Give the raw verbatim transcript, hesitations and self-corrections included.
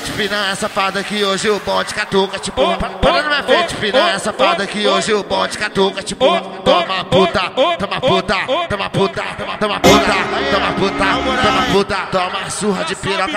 frente, piranha safada que hoje o bonde catuca, tipo. Para na minha frente, piranha safada que hoje o bonde catuca, tipo. Toma puta, toma puta, toma puta, toma puta, toma puta, toma puta, toma surra de piroca.